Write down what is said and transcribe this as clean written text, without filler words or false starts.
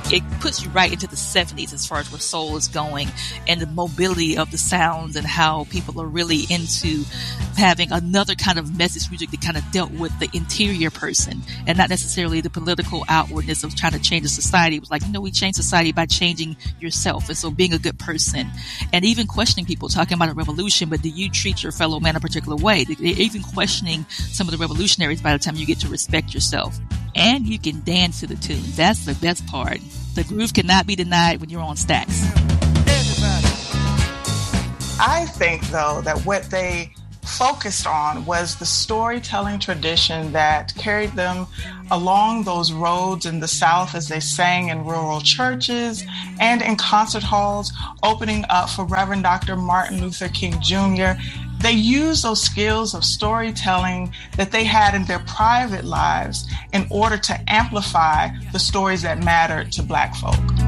it puts you right into the 70s as far as where soul is going and the mobility of the sounds and how people are really into having another kind of message music that kind of dealt with the interior person and not necessarily the political outwardness of trying to change the society. It was like, we change society by changing yourself. And so being a good person and even questioning people, talking about a revolution, but do you treat your fellow man a particular way? They're even questioning some of the revolutionaries by the time you get to respect yourself. And you can dance to the tunes. That's the best part. The groove cannot be denied when you're on Stax. I think, though, that what they focused on was the storytelling tradition that carried them along those roads in the South as they sang in rural churches and in concert halls, opening up for Reverend Dr. Martin Luther King Jr. They used those skills of storytelling that they had in their private lives in order to amplify the stories that mattered to Black folk.